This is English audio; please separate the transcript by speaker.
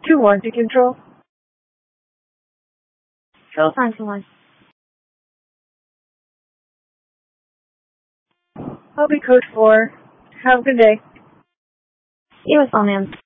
Speaker 1: 2-1 to control.
Speaker 2: Control sign 2-1.
Speaker 1: I'll be code 4. Have a good day.
Speaker 2: You as well, ma'am.